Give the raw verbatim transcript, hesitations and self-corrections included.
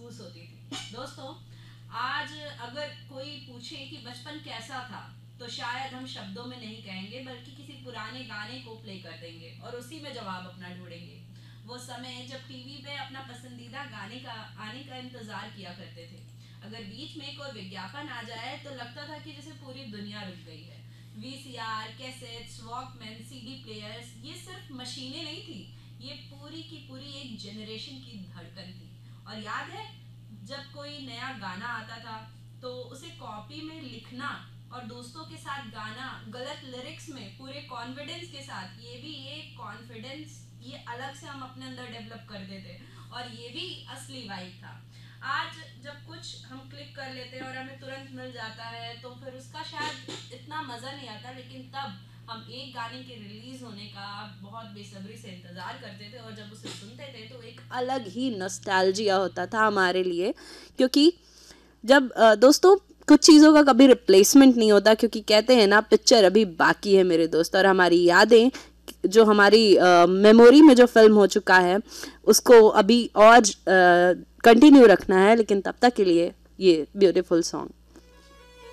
महसूस होती थी। दोस्तों, आज अगर कोई पूछे कि बचपन कैसा था, तो शायद हम शब्दों में नहीं कहेंगे, बल्कि किसी पुराने गाने को प्ले कर देंगे और उसी में जवाब अपना ढूंढेंगे। वो समय जब टीवी पे अपना पसंदीदा गाने का आने का इंतजार किया करते थे। अगर बीच में कोई विज्ञापन आ जाए तो लगता था कि जैसे पूरी दुनिया रुक गई है। VCR, cassettes, Walkman, CD players, ये सिर्फ मशीनें नहीं थी, ये पूरी की पूरी एक जनरेशन की धड़कन थी। और याद है, जब कोई नया गाना आता था तो उसे कॉपी में लिखना और दोस्तों के साथ गाना गलत लिरिक्स में पूरे कॉन्फिडेंस के साथ, ये भी एक कॉन्फिडेंस ये अलग से हम अपने अंदर डेवलप कर देते, और ये भी असली वाइब था। आज जब कुछ हम क्लिक कर लेते हैं और हमें तुरंत मिल जाता है तो फिर उसका शायद इतना मज़ा नहीं आता, लेकिन तब हम एक गाने के रिलीज़ होने का बहुत बेसब्री से इंतज़ार करते थे, और जब उसे सुनते थे तो एक अलग ही नॉस्टैल्जिया होता था हमारे लिए। क्योंकि जब दोस्तों कुछ चीज़ों का कभी रिप्लेसमेंट नहीं होता, क्योंकि कहते हैं ना, पिक्चर अभी बाकी है मेरे दोस्त, और हमारी यादें जो हमारी मेमोरी में जो फिल्म हो चुका है उसको अभी और कंटिन्यू रखना है। लेकिन तब तक के लिए ये ब्यूटीफुल सॉन्ग।